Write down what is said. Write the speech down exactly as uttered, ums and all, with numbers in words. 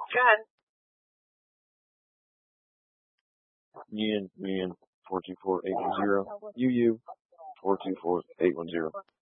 Good. Yin, Yin, four two four eight one zero. U U, four two four eight one zero.